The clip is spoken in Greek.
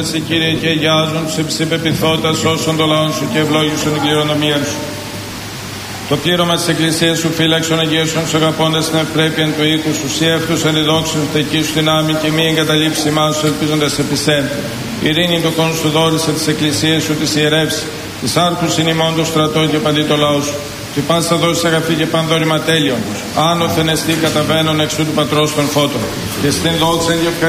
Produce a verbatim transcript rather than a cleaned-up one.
Σε Κύριε και αγιάζουν τους εψηπεπιθώτας όσων το λαόν σου και ευλόγησον την κληρονομία σου. Το πλήρωμα της Εκκλησίας σου φύλαξον αγίωσον σου αγαπώντας την ευπρέπεια του οίκου σου, σύ αυτούς ενεδόξουν τεκεί σου δυνάμει και μη εγκαταλείψει μας σου ελπίζοντας επί σέν. Ειρήνη το κόν σου δόρισε της Εκκλησίας σου της ιερεύση, της άρχους συνημών του στρατών και παντή το λαό σου. Και πάσα δώσει αγαθή και πανδόρημα τέλειον. Άνωθεν εστί καταβαίνων εξού του πατρός των φώτων. Και στην δόξεν και